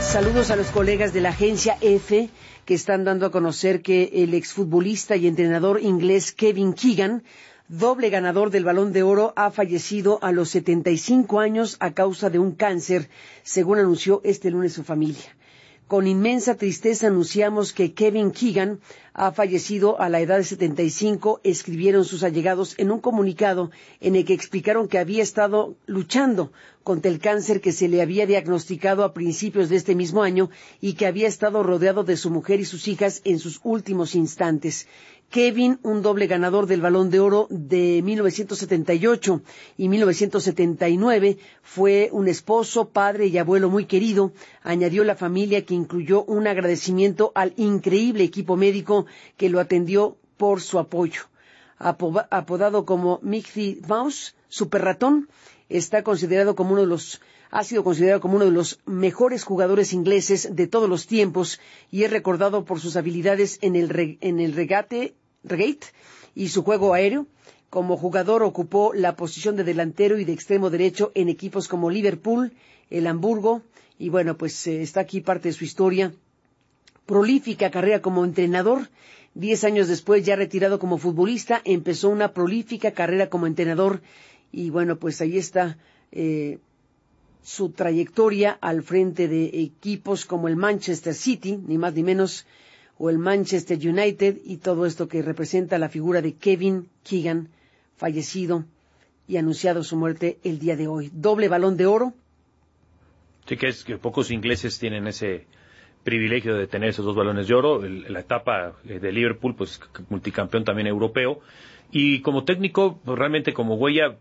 Saludos a los colegas de la agencia EFE que están dando a conocer que el exfutbolista y entrenador inglés Kevin Keegan, doble ganador del Balón de Oro, ha fallecido a los 75 años a causa de un cáncer, según anunció este lunes su familia. Con inmensa tristeza anunciamos que Kevin Keegan ha fallecido a la edad de 75, escribieron sus allegados en un comunicado en el que explicaron que había estado luchando contra el cáncer que se le había diagnosticado a principios de este mismo año y que había estado rodeado de su mujer y sus hijas en sus últimos instantes. Kevin, un doble ganador del Balón de Oro de 1978 y 1979, fue un esposo, padre y abuelo muy querido, añadió la familia, que incluyó un agradecimiento al increíble equipo médico que lo atendió por su apoyo. Apodado como Mickey Mouse, Super Ratón, ha sido considerado como uno de los mejores jugadores ingleses de todos los tiempos y es recordado por sus habilidades en el regate y su juego aéreo. Como jugador ocupó la posición de delantero y de extremo derecho en equipos como Liverpool, el Hamburgo, y bueno, pues está aquí parte de su historia. Prolífica carrera como entrenador. 10 años después, ya retirado como futbolista, empezó una prolífica carrera como entrenador. Y bueno, pues ahí está su trayectoria al frente de equipos como el Manchester City, ni más ni menos, o el Manchester United, y todo esto que representa la figura de Kevin Keegan, fallecido y anunciado su muerte el día de hoy. Doble Balón de Oro. Sí, que es que pocos ingleses tienen ese privilegio de tener esos dos balones de oro. La etapa de Liverpool, pues multicampeón también europeo. Y como técnico, pues realmente como huella,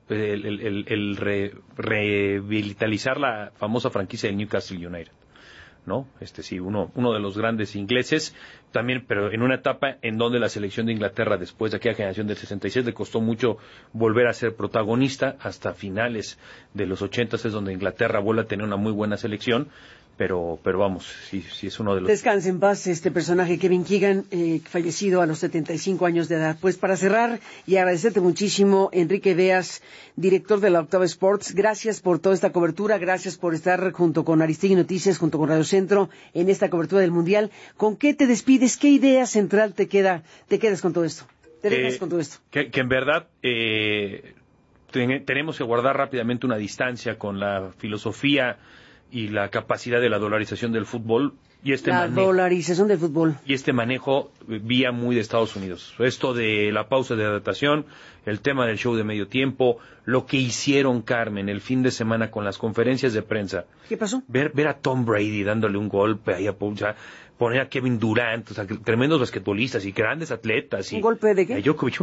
revitalizar la famosa franquicia del Newcastle United, ¿no? Sí, uno de los grandes ingleses, también, pero en una etapa en donde la selección de Inglaterra, después de aquella generación del 66, le costó mucho volver a ser protagonista. Hasta finales de los 80 es donde Inglaterra vuelve a tener una muy buena selección. Pero vamos, sí es uno de los... Descanse en paz este personaje, Kevin Keegan, fallecido a los 75 años de edad. Pues para cerrar y agradecerte muchísimo, Enrique Beas, director de la Octava Sports, gracias por toda esta cobertura, gracias por estar junto con Aristegui Noticias, junto con Radio Centro, en esta cobertura del Mundial. ¿Con qué te despides? ¿Qué idea central te quedas con todo esto? ¿Te dejas con todo esto? Que en verdad tenemos que guardar rápidamente una distancia con la filosofía y la capacidad de la dolarización del fútbol y dolarización del fútbol y este manejo vía muy de Estados Unidos. Esto de la pausa de adaptación, el tema del show de medio tiempo, lo que hicieron, Carmen, el fin de semana con las conferencias de prensa. ¿Qué pasó? Ver a Tom Brady dándole un golpe ahí poner a Kevin Durant, o sea, tremendos basquetbolistas y grandes atletas. ¿Un golpe de qué? A Djokovic,